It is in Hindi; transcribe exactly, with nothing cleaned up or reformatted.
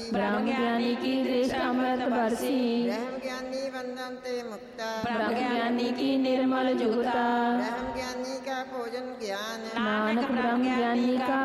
ब्रह्म ज्ञानी की दृष्ट अमृत बरसी, ब्रह्म ज्ञानी वंदन्ते मुक्ता, ब्रह्म ज्ञानी की निर्मल जुगता, ब्रह्म ज्ञानी का भोजन ज्ञान, नानक ब्रह्म ज्ञानी का